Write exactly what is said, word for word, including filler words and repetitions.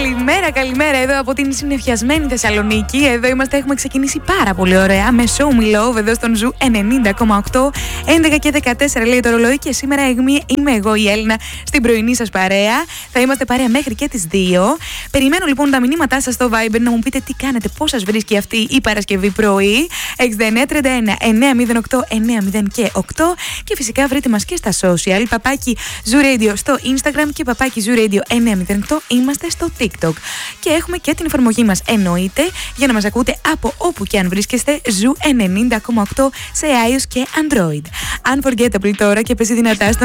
Καλημέρα, καλημέρα εδώ από την συννεφιασμένη Θεσσαλονίκη. Εδώ είμαστε, έχουμε ξεκινήσει πάρα πολύ ωραία με Show Me Love εδώ στον Ζου ενενήντα κόμμα οκτώ. έντεκα και δεκατέσσερα λέει το ρολόι και σήμερα είμαι εγώ η Έλληνα στην πρωινή σας παρέα. Θα είμαστε παρέα μέχρι και τις δύο. Περιμένω λοιπόν τα μηνύματά σας στο Viber να μου πείτε τι κάνετε, πώς σας βρίσκει αυτή η Παρασκευή πρωί. έξι εννιά τρία ένα εννιά μηδέν οκτώ εννιά μηδέν και οκτώ. Και φυσικά βρείτε μας και στα social. Παπάκι Ζου Radio στο Instagram και παπάκι Ζου Radio εννιά μηδέν οκτώ. Είμαστε στο TikTok. Και έχουμε και την εφαρμογή μας, εννοείται, για να μας ακούτε από όπου και αν βρίσκεστε. Ζου ενενήντα κόμμα οκτώ σε iOS και Android. Unforgettable τώρα και παίζει δυνατά στον